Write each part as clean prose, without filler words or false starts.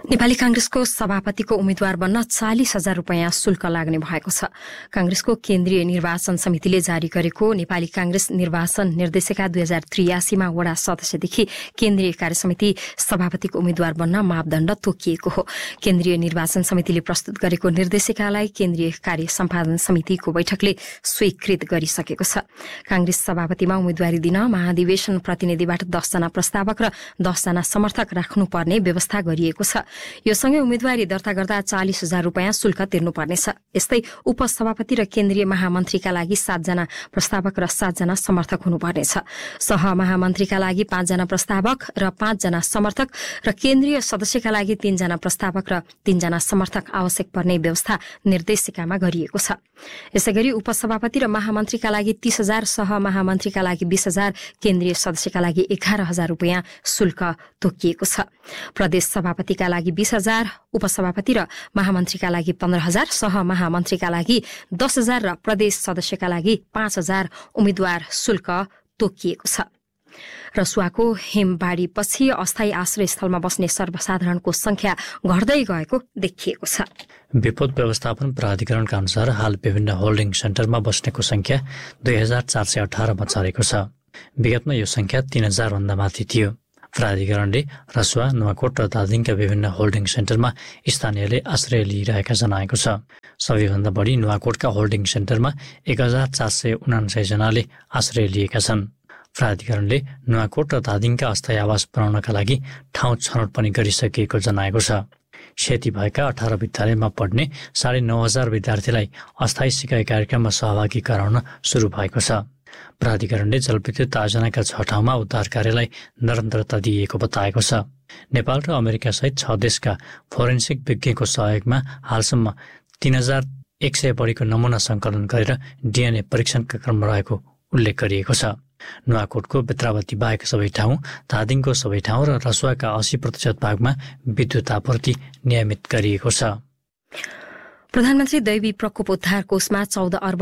नेपाली कांग्रेसको सभापतिको उम्मेद्वार बन्न 40,000 रुपैयाँ शुल्क लाग्ने भएको छ। कांग्रेसको केन्द्रीय निर्वाचन समितिले जारी गरेको नेपाली कांग्रेस निर्वाचन निर्देशिका 2083 मा वडा सदस्यदेखि केन्द्रीय कार्य समिति सभापतिको उम्मेद्वार बन्न मापदण्ड तोकिएको हो। केन्द्रीय निर्वाचन समितिले प्रस्तुत गरेको निर्देशिकालाई केन्द्रीय कार्य सम्पादन समितिको बैठकले स्वीकृत गरिसकेको छ। कांग्रेस सभापतिमा उम्मेद्वारी दिन महाधिवेशन प्रतिनिधिबाट 10 जना प्रस्तावक र 10 जना समर्थक राख्नुपर्ने व्यवस्था गरिएको छ। यो सँगै उम्मेद्वारी दर्ता गर्दा 40,000 रुपैयाँ शुल्क तिर्नुपर्नेछ। यस्तै उपसभापति र केन्द्रीय महामन्त्रीका लागि 7 जना प्रस्तावक र 7 जना समर्थक हुनुपर्नेछ। सहमहामन्त्रीका लागि 5 जना प्रस्तावक र 5 जना समर्थक र केन्द्रीय सदस्यका लागि 3 जना प्रस्तावक र 3 जना समर्थक आवश्यक पर्ने व्यवस्था निर्देशिकामा गरिएको छ। यसैगरी उपसभापति र महामन्त्रीका लागि 30,000, सहमहामन्त्रीका लागि 20,000, केन्द्रीय सदस्यका लागि 11,000 रुपैयाँ शुल्क तोकिएको छ। प्रदेश सभापतिका लागि 20,000, उपसभापति र महामन्त्रीका लागि 15,000, सहमहामन्त्रीका लागि 10,000 र प्रदेश सदस्यका लागि 5,000 उम्मेद्वार शुल्क तोकिएको छ। रसुवाको हिमबाढीपछि अस्थायी आश्रयस्थलमा बस्ने सर्वसाधारणको संख्या घट्दै गएको देखिएको छ। विपद व्यवस्थापन प्राधिकरणका अनुसार हाल विभिन्न होल्डिङ सेन्टरमा बस्नेको संख्या 2,418 मा चढेको छ। विगतमा यो संख्या 3,000 भन्दा माथि थियो। प्राधिकरणले रसुवा, नुवाकोट र धादिङका विभिन्न होल्डिङ सेन्टरमा स्थानीयले आश्रय लिइरहेका जनाएको छ। सबैभन्दा बढी नुवाकोटका होल्डिङ सेन्टरमा 1,479 जनाले आश्रय लिएका छन्। प्राधिकरणले नुवाकोट र धादिङका अस्थायी आवास बनाउनका लागि ठाउँ छनौट पनि गरिसकिएको जनाएको छ। क्षति भएका 18 विद्यालयमा पढ्ने 9,500 विद्यार्थीलाई अस्थायी सिकाइ कार्यक्रममा सहभागी गराउन सुरु भएको छ। प्राधिकरणले जलविद्युत आयोजनाका 6 ठाउँमा उद्धार कार्यलाई निरन्तरता दिएको बताएको छ। नेपाल र अमेरिका सहित 6 देशका फोरेन्सिक विज्ञको सहयोगमा हालसम्म 3,100 बढीको नमुना सङ्कलन गरेर डिएनए परीक्षणका क्रममा रहेको उल्लेख गरिएको छ। नुवाकोटको बेत्रावती बाहेक सबै ठाउँ, धादिङको सबै ठाउँ र रसुवाका 80% भागमा विद्युत आपूर्ति नियमित गरिएको छ। प्रधानमन्त्री दैवी प्रकोप उद्धार कोषमा 14 अर्ब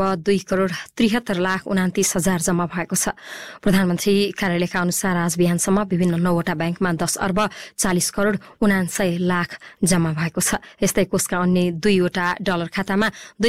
2,73,29,00,000 जम्मा भएको छ। प्रधानमन्त्री कार्यालयका अनुसार आज बिहानसम्म विभिन्न 9वटा ब्याङ्कमा 10 अर्ब 40,79,00,000 जम्मा भएको छ। यस्तै कोषका अन्य 2वटा डलर खातामा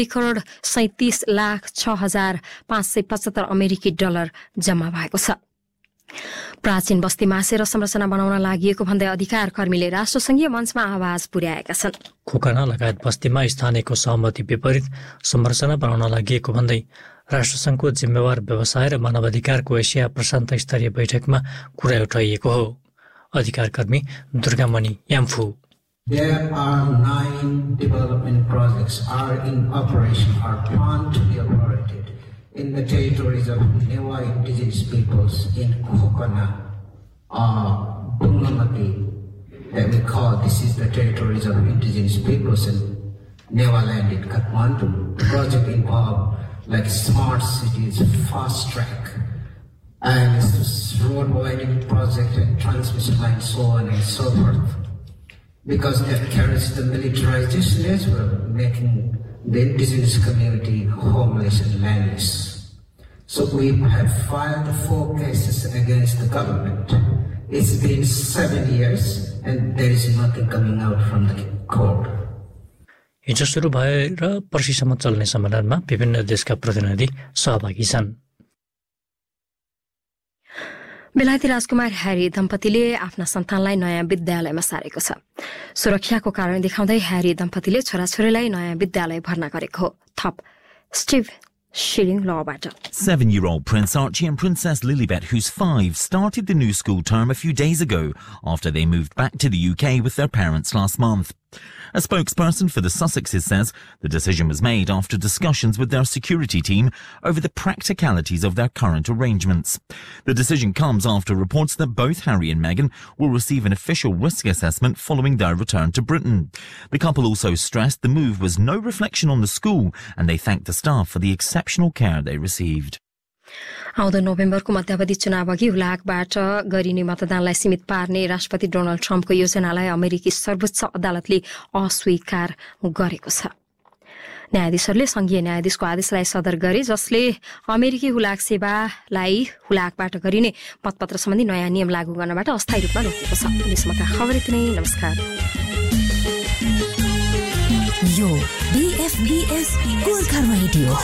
2,37,06,575 अमेरिकी डलर जम्मा भएको छ। प्राचीन बस्ती मासेर संरचना बनाउन लागि भन्दै अधिकार कर्मीले राष्ट्रसंघीय मञ्चमा आवाज पुर्याएका छन्। खोकना लगायत बस्तीमा स्थानीयको सहमति विपरीत संरचना बनाउन लागि भन्दै राष्ट्रसंघको जिम्मेवार व्यवसाय र मानवाधिकारको एसिया प्रशान्त स्तरीय बैठकमा कुरा उठाइएको हो। अधिकार कर्मी दुर्गामणि Yamphu There are 9 development projects are in operation or planned to be operated in the territories of Newa indigenous peoples in Khokana, Bungamati, that we call this is the territories of indigenous peoples in Newa land in Kathmandu. The project involved like smart cities, fast track, and road widening project and transmission line, so on and so forth. Because that carries the militarization as well, making the indigenous community homeless and landless. So we have filed 4 cases against the government. It's been 7 years and there is nothing coming out from the court. हिजो सुरु भएर पर्सिसम्म चल्ने सम्मेलनमा विभिन्न देशका प्रतिनिधि सहभागी छन्। बेलायती राजकुमार ह्यारी दम्पतिले आफ्ना सन्तानलाई नयाँ विद्यालयमा सारेको छ। सुरक्षाको कारण देखाउँदै ह्यारी दम्पतिले छोराछोरीलाई नयाँ विद्यालय भर्ना गरेको हो। थप Steve Shilling Lawबाट 7-year-old Prince Archie and Princess Lilibet, who's 5, started the new school term a few days ago after they moved back to the UK with their parents last month. A spokesperson for the Sussexes says the decision was made after discussions with their security team over the practicalities of their current arrangements. The decision comes after reports that both Harry and Meghan will receive an official risk assessment following their return to Britain. The couple also stressed the move was no reflection on the school, and they thanked the staff for the exceptional care they received. आउँदो नोभेम्बरको मध्यावधि चुनावअघि हुलाकबाट गरिने मतदानलाई सीमित पार्ने राष्ट्रपति Donald ट्रम्पको योजनालाई अमेरिकी सर्वोच्च अदालतले अस्वीकार गरेको छ। न्यायाधीशहरूले संघीय न्यायाधीशको आदेशलाई सदर गरे, जसले अमेरिकी हुलाक सेवालाई हुलाकबाट गरिने मतपत्र सम्बन्धी नयाँ नियम लागू गर्नबाट अस्थायी रूपमा रोकेको छ। देशमा खबर यति नै। नमस्कार। BFBS Gorkha radio